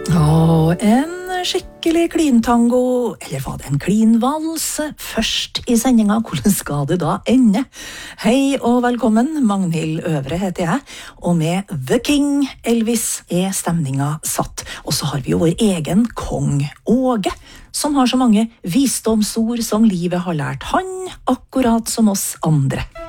En skikkelig klintango, eller var det en klinvalse, først i sendinga? Hvordan skal det da ende? Hei og velkommen, Magnhild Øvre heter jeg, og med The King Elvis er stemninga satt. Og så har vi jo vår egen kong Åge, som har så mange visdomsord som livet har lært han, akkurat som oss andre.